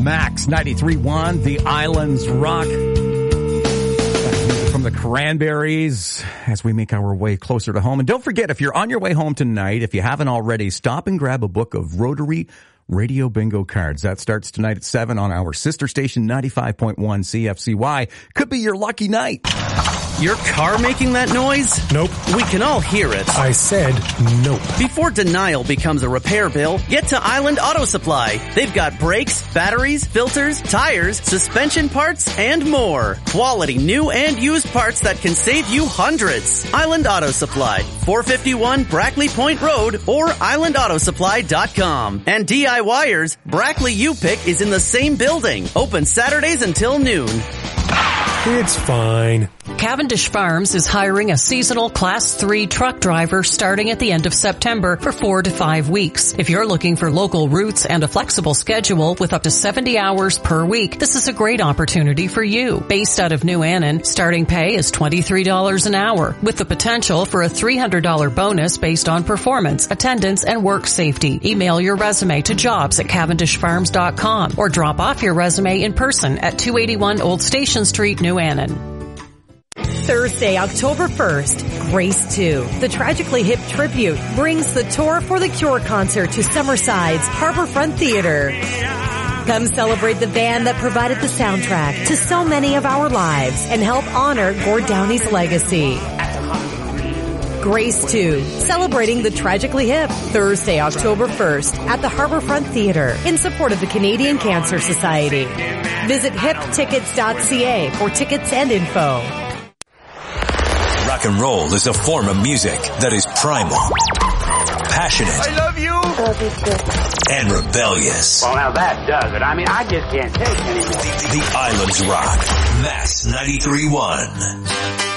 Max 93.1, The Islands Rock. From the Cranberries as we make our way closer to home. And don't forget, if you're on your way home tonight, if you haven't already, stop and grab a book of Rotary Radio Bingo cards. That starts tonight at 7 on our sister station, 95.1 CFCY. Could be your lucky night. Your car making that noise? Nope. We can all hear it. I said nope. Before denial becomes a repair bill, get to Island Auto Supply. They've got brakes, batteries, filters, tires, suspension parts, and more. Quality new and used parts that can save you hundreds. Island Auto Supply, 451 Brackley Point Road or islandautosupply.com. And DIYers, Brackley U-Pick is in the same building. Open Saturdays until noon. It's fine. Cavendish Farms is hiring a seasonal Class 3 truck driver starting at the end of September for 4 to 5 weeks. If you're looking for local routes and a flexible schedule with up to 70 hours per week, this is a great opportunity for you. Based out of New Annan, starting pay is $23 an hour, with the potential for a $300 bonus based on performance, attendance, and work safety. Email your resume to jobs@cavendishfarms.com or drop off your resume in person at 281 Old Station Street, New Annan. Thursday, October 1st, Grace 2. The Tragically Hip Tribute brings the Tour for the Cure concert to Summerside's Harborfront Theater. Come celebrate the band that provided the soundtrack to so many of our lives and help honor Gord Downey's legacy. Grace 2, celebrating the Tragically Hip, Thursday, October 1st at the Harborfront Theater in support of the Canadian Cancer Society. Visit hiptickets.ca for tickets and info. Rock and roll is a form of music that is primal, passionate, I love you, and rebellious. Well, now that does it. I mean, I just can't take it anymore. The Islands Rock, Mass 93.1.